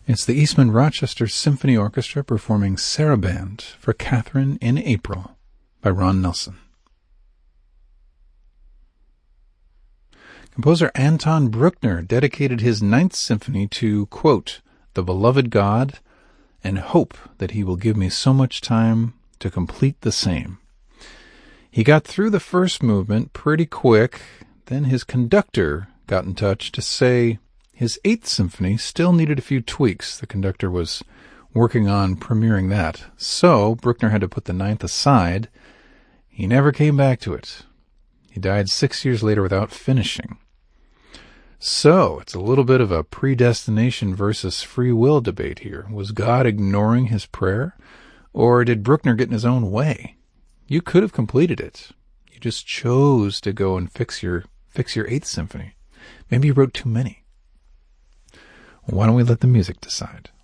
It's the Eastman Rochester Symphony Orchestra performing Sarabande for Catherine in April by Ron Nelson. Composer Anton Bruckner dedicated his Ninth Symphony to, quote, the beloved God, and hope that he will give me so much time to complete the same. He got through the first movement pretty quick, then his conductor got in touch to say his Eighth Symphony still needed a few tweaks. The conductor was working on premiering that, so Bruckner had to put the Ninth aside. He never came back to it. He died 6 years later without finishing. So, it's a little bit of a predestination versus free will debate here. Was God ignoring his prayer, or did Bruckner get in his own way? You could have completed it. You just chose to go and fix your Eighth Symphony. Maybe you wrote too many. Why don't we let the music decide?